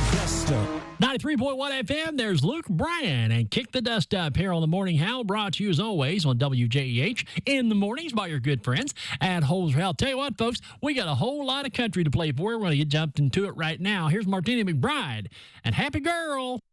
dust up. 93.1 FM, there's Luke Bryan and Kick the Dust Up here on the Morning Howl, brought to you as always on WJEH in the mornings by your good friends at Holes Health. Tell you what, folks, we got a whole lot of country to play for. We're going to get jumped into it right now. Here's Martina McBride and Happy Girl.